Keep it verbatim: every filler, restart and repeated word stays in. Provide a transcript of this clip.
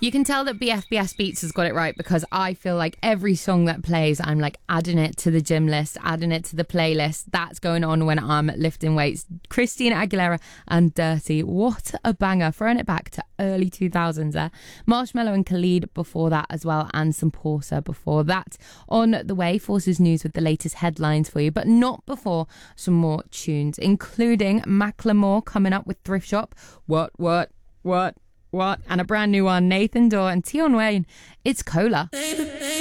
You can tell that B F B S Beats has got it right because I feel like every song that plays, I'm like adding it to the gym list, adding it to the playlist. That's going on when I'm lifting weights. Christina Aguilera and Dirty. What a banger. Throwing it back to early two thousands there. Marshmello and Khalid before that as well, and some Porter before that. On the way, Forces News with the latest headlines for you, but not before some more tunes, including Macklemore coming up with Thrift Shop. What, what, what? What? And a brand new one, Nathan Dorr and Tion Wayne. It's Cola. Baby, baby.